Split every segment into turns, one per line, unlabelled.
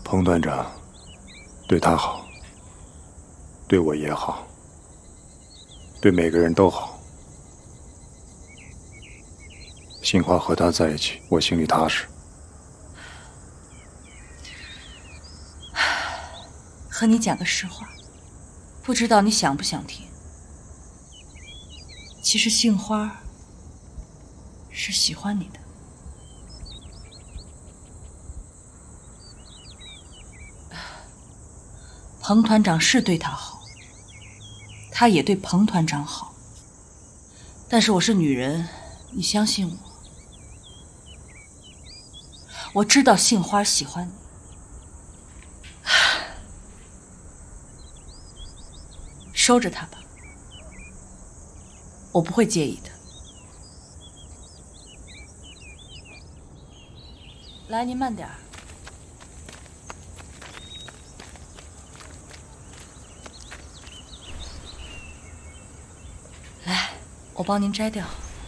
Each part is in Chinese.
彭团长对他好，对我也好，对每个人都好。杏花和他在一起，我心里踏实。
和你讲个实话，不知道你想不想听。其实杏花是喜欢你的。彭团长是对他好，他也对彭团长好。但是我是女人，你相信我。我知道杏花喜欢你。收着它吧，我不会介意的。来，您慢点儿。来，我帮您摘掉。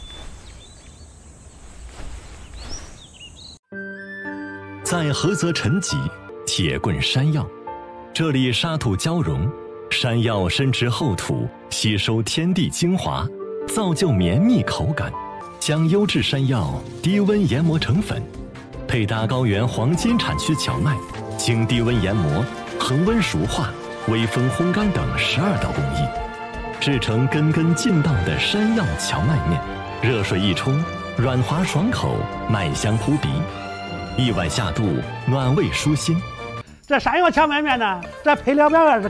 在菏泽陈集，铁棍山药，这里沙土交融，山药深植厚土，吸收天地精华，造就绵密口感。将优质山药低温研磨成粉，配搭高原黄金产区荞麦，经低温研磨、恒温熟化、微风烘干等12道工艺，制成根根劲道的山药荞麦面。热水一冲，软滑爽口，麦香扑鼻，一碗下肚，暖胃舒心。
这山药荞麦面呢，这配料表也是